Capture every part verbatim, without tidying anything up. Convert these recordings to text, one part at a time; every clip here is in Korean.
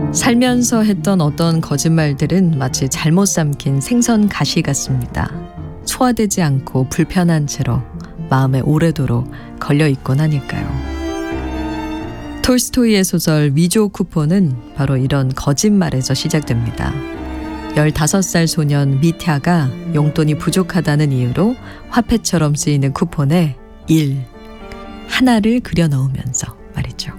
살면서 했던 어떤 거짓말들은 마치 잘못 삼킨 생선 가시 같습니다. 소화되지 않고 불편한 채로 마음에 오래도록 걸려있곤 하니까요. 톨스토이의 소설 위조 쿠폰은 바로 이런 거짓말에서 시작됩니다. 열다섯 살 소년 미թ야가 용돈이 부족하다는 이유로 화폐처럼 쓰이는 쿠폰에 일, 하나를 그려 넣으면서 말이죠.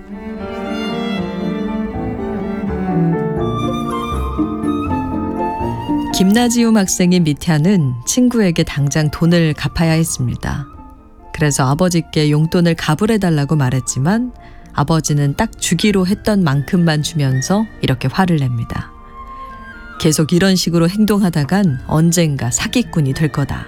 김나지움 학생인 미թ야는 친구에게 당장 돈을 갚아야 했습니다. 그래서 아버지께 용돈을 가불해달라고 말했지만 아버지는 딱 주기로 했던 만큼만 주면서 이렇게 화를 냅니다. 계속 이런 식으로 행동하다간 언젠가 사기꾼이 될 거다.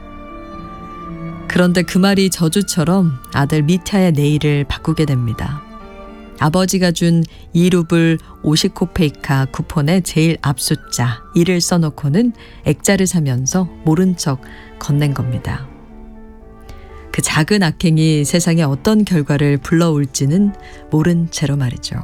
그런데 그 말이 저주처럼 아들 미թ야의 내일을 바꾸게 됩니다. 아버지가 준 이 루블 오십 코페이카 쿠폰의 제일 앞 숫자 일을 써놓고는 액자를 사면서 모른 척 건넨 겁니다. 그 작은 악행이 세상에 어떤 결과를 불러올지는 모른 채로 말이죠.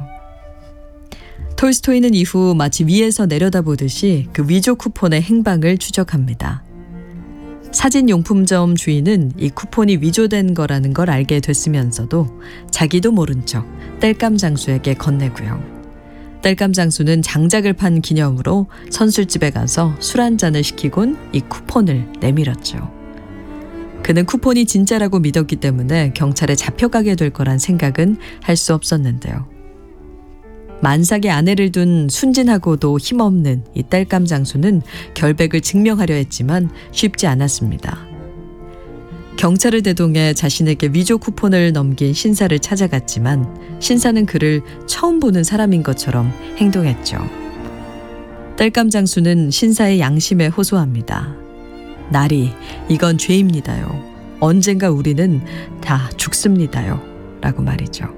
톨스토이는 이후 마치 위에서 내려다보듯이 그 위조 쿠폰의 행방을 추적합니다. 사진용품점 주인은 이 쿠폰이 위조된 거라는 걸 알게 됐으면서도 자기도 모른 척 땔감 장수에게 건네고요. 땔감 장수는 장작을 판 기념으로 선술집에 가서 술 한 잔을 시키곤 이 쿠폰을 내밀었죠. 그는 쿠폰이 진짜라고 믿었기 때문에 경찰에 잡혀가게 될 거란 생각은 할 수 없었는데요. 만삭의 아내를 둔 순진하고도 힘없는 이 땔감 장수는 결백을 증명하려 했지만 쉽지 않았습니다. 경찰을 대동해 자신에게 위조 쿠폰을 넘긴 신사를 찾아갔지만 신사는 그를 처음 보는 사람인 것처럼 행동했죠. 땔감 장수는 신사의 양심에 호소합니다. 나리, 이건 죄입니다요. 언젠가 우리는 다 죽습니다요. 라고 말이죠.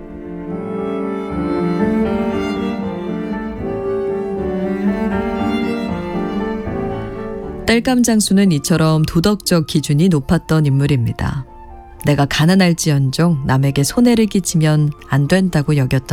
땔감 장수는 이처럼 도덕적 기준이 높았던 인물입니다. 내가 가난할지언정 남에게 손해를 끼치면 안 된다고 여겼던